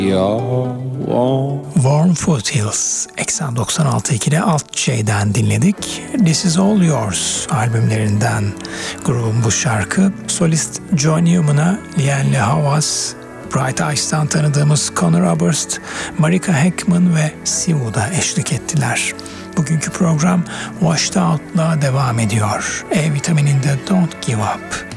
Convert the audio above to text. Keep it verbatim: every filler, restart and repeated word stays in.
Warm Foothills eksen doksan altı ikide Alt J'den dinledik. This Is All Yours albümlerinden grubun bu şarkı. Solist John Newman'a Lianne Havas, Bright Eyes'tan tanıdığımız Conor Oberst, Marika Heckman ve Sivu da eşlik ettiler. Bugünkü program Washed Out'la devam ediyor. E vitamininde Don't Give Up.